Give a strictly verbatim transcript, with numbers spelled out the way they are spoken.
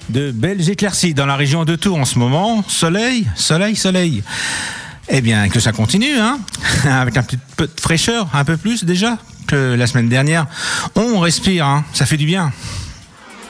De belles éclaircies dans la région de Tours en ce moment. Soleil, soleil, soleil. Eh bien, que ça continue, hein, avec un petit peu de fraîcheur, un peu plus déjà que la semaine dernière. On respire, hein, ça fait du bien.